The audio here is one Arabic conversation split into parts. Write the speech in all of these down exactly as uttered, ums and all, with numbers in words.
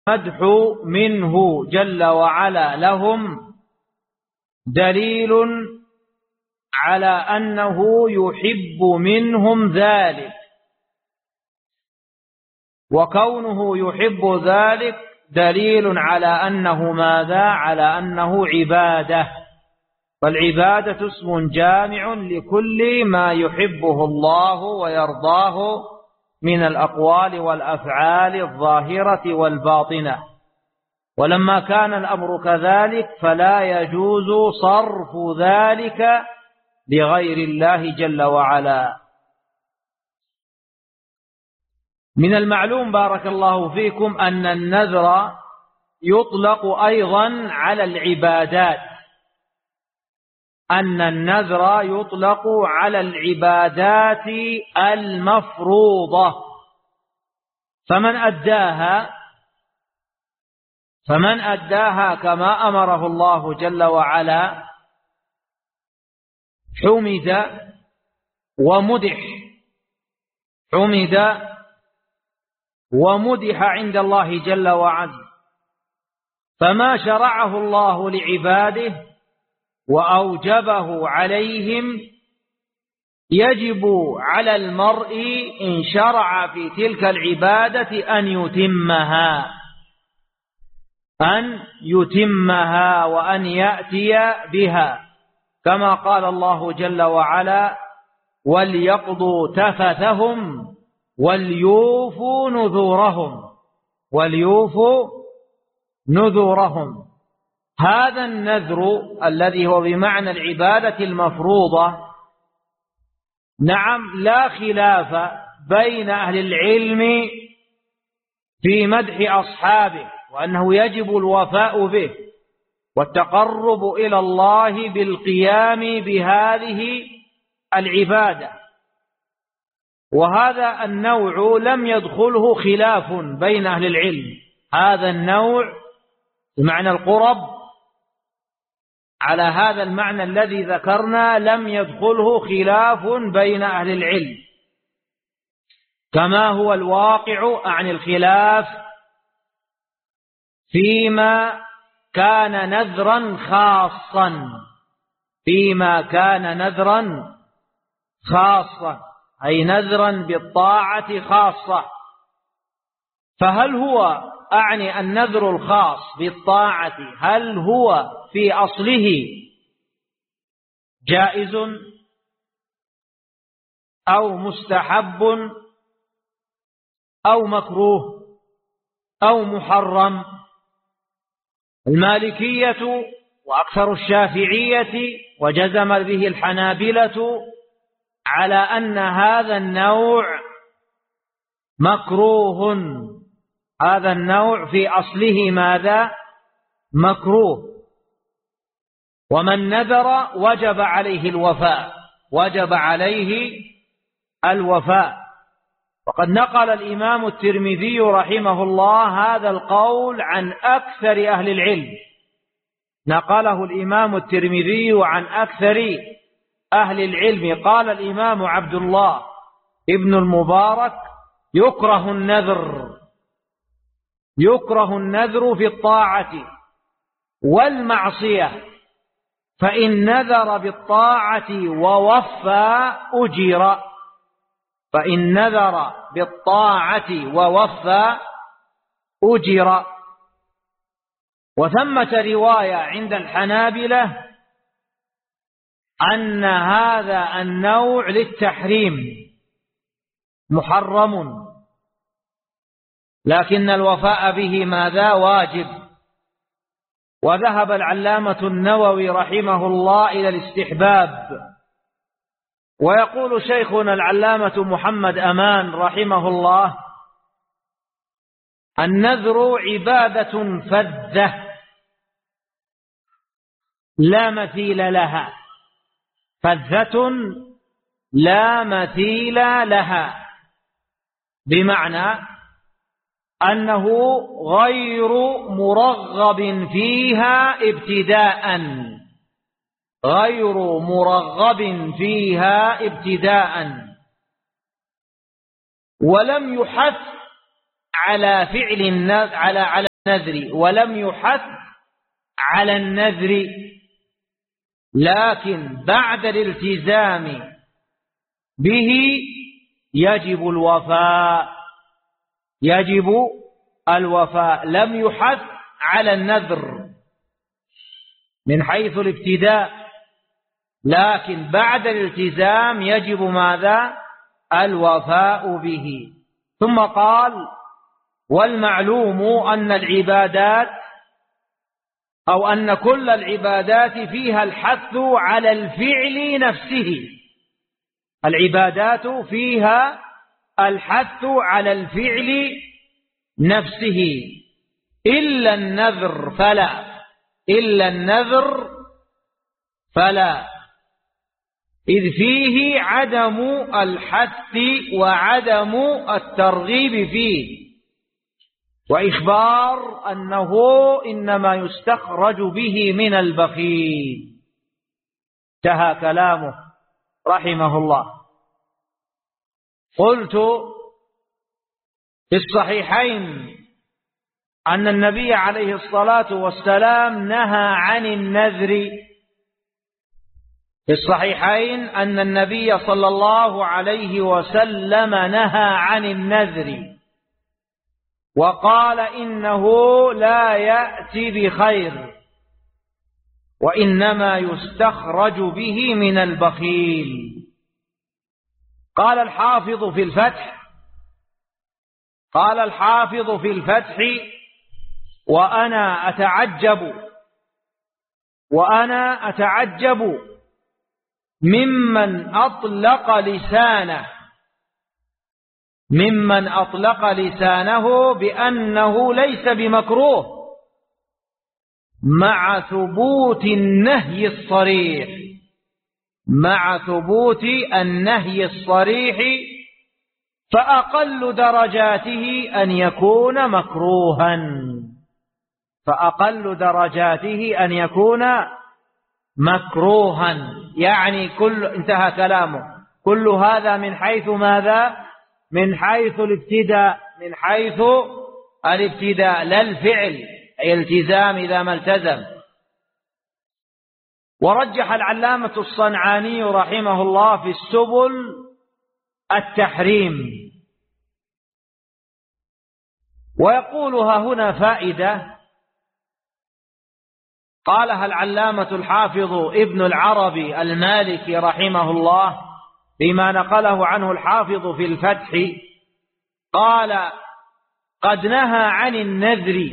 مدح منه جل وعلا لهم دليل على أنه يحب منهم ذلك، وكونه يحب ذلك دليل على أنه ماذا؟ على أنه عبادة. فالعبادة اسم جامع لكل ما يحبه الله ويرضاه من الأقوال والأفعال الظاهرة والباطنة. ولما كان الأمر كذلك فلا يجوز صرف ذلك لغير الله جل وعلا. من المعلوم بارك الله فيكم أن النذر يطلق أيضا على العبادات، أن النذر يطلق على العبادات المفروضة، فمن أداها فمن أداها كما أمره الله جل وعلا حمد ومدح حمد ومدح عند الله جل وعلا. فما شرعه الله لعباده وأوجبه عليهم يجب على المرء إن شرع في تلك العبادة أن يتمها أن يتمها وأن يأتي بها، كما قال الله جل وعلا: وليقضوا تفثهم وليوفوا نذورهم وليوفوا نذورهم. هذا النذر الذي هو بمعنى العبادة المفروضة، نعم لا خلاف بين أهل العلم في مدح أصحابه وأنه يجب الوفاء به والتقرب إلى الله بالقيام بهذه العبادة، وهذا النوع لم يدخله خلاف بين أهل العلم. هذا النوع بمعنى القرب على هذا المعنى الذي ذكرنا لم يدخله خلاف بين أهل العلم، كما هو الواقع عن الخلاف فيما كان نذرا خاصا فيما كان نذرا خاصا أي نذرا بالطاعة خاصة. فهل هو أعني النذر الخاص بالطاعة هل هو في أصله جائز أو مستحب أو مكروه أو محرم؟ المالكية وأكثر الشافعية وجزم به الحنابلة على أن هذا النوع مكروه. هذا النوع في أصله ماذا؟ مكروه. ومن نذر وجب عليه الوفاء وجب عليه الوفاء. وقد نقل الإمام الترمذي رحمه الله هذا القول عن أكثر أهل العلم، نقله الإمام الترمذي عن أكثر أهل العلم. قال الإمام عبد الله ابن المبارك: يكره النذر يكره النذر في الطاعة والمعصية، فإن نذر بالطاعة ووفى أجر فإن نذر بالطاعة ووفى أجر. وثمة رواية عند الحنابلة أن هذا النوع للتحريم محرم، لكن الوفاء به ماذا؟ واجب. وذهب العلامة النووي رحمه الله إلى الاستحباب. ويقول شيخنا العلامة محمد أمان رحمه الله: النذر عبادة فذة لا مثيل لها فذة لا مثيل لها، بمعنى أنه غير مرغب فيها ابتداء غير مرغب فيها ابتداء ولم يحث على فعل النذر على على النذر ولم يحث على النذر، لكن بعد الالتزام به يجب الوفاء، يجب الوفاء، لم يحث على النذر من حيث الابتداء، لكن بعد الالتزام يجب ماذا؟ الوفاء به. ثم قال: والمعلوم أن العبادات أو أن كل العبادات فيها الحث على الفعل نفسه، العبادات فيها الحث على الفعل نفسه إلا النذر فلا، إلا النذر فلا، إذ فيه عدم الحث وعدم الترغيب فيه، وإخبار أنه إنما يستخرج به من البخيل. انتهى كلامه رحمه الله. قلت في الصحيحين أن النبي عليه الصلاة والسلام نهى عن النذر، في الصحيحين أن النبي صلى الله عليه وسلم نهى عن النذر وقال إنه لا يأتي بخير وإنما يستخرج به من البخيل. قال الحافظ في الفتح قال الحافظ في الفتح وأنا أتعجب وأنا أتعجب ممن أطلق لسانه ممن أطلق لسانه بأنه ليس بمكروه مع ثبوت النهي الصريح مع ثبوت النهي الصريح فأقل درجاته أن يكون مكروها فأقل درجاته أن يكون مكروها يعني كل انتهى كلامه. كل هذا من حيث ماذا؟ من حيث الابتداء من حيث الابتداء لا الفعل، أي التزام إذا ما التزم. ورجح العلامة الصنعاني رحمه الله في السبل التحريم، ويقولها هنا فائدة قالها العلامة الحافظ ابن العربي المالكي رحمه الله فيما نقله عنه الحافظ في الفتح، قال: قد نهى عن النذر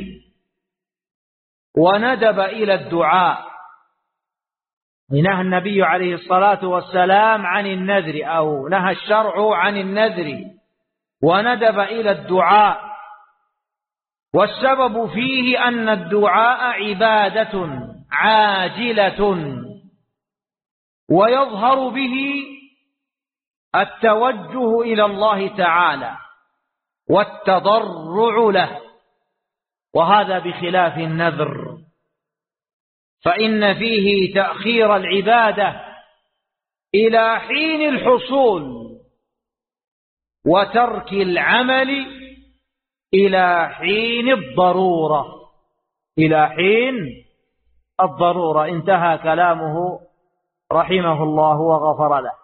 وندب إلى الدعاء. نهى النبي عليه الصلاة والسلام عن النذر أو نهى الشرع عن النذر وندب إلى الدعاء، والسبب فيه أن الدعاء عبادة عاجلة ويظهر به التوجه إلى الله تعالى والتضرع له، وهذا بخلاف النذر فإن فيه تأخير العبادة إلى حين الحصول وترك العمل إلى حين الضرورة إلى حين الضرورة. انتهى كلامه رحمه الله وغفر له.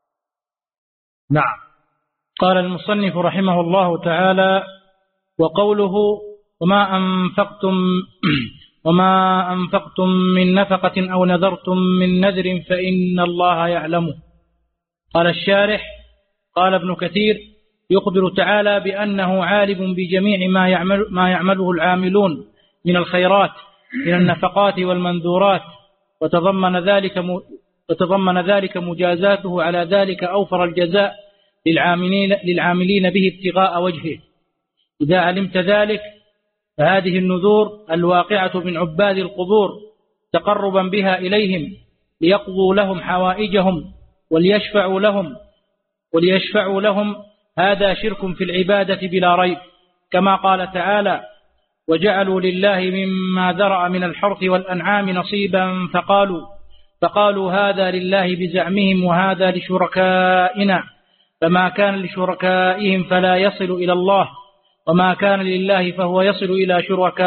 نعم. قال المصنف رحمه الله تعالى: وقوله وما أنفقتم وما أنفقتم من نفقة أو نذرتم من نذر فإن الله يعلمه. قال الشارح: قال ابن كثير: يخبر تعالى بأنه عالم بجميع ما يعمل ما يعمله العاملون من الخيرات من النفقات والمنذورات، وتضمن ذلك وتضمن ذلك مجازاته على ذلك أوفر الجزاء للعاملين للعاملين به ابتغاء وجهه. إذا علمت ذلك فهذه النذور الواقعة من عباد القبور تقربا بها إليهم ليقضوا لهم حوائجهم وليشفعوا لهم وليشفعوا لهم هذا شرك في العبادة بلا ريب، كما قال تعالى: وجعلوا لله مما ذرأ من الحرث والأنعام نصيبا فقالوا فقالوا هذا لله بزعمهم وهذا لشركائنا، فما كان لشركائهم فلا يصل إلى الله، وما كان لله فهو يصل إلى شركائهم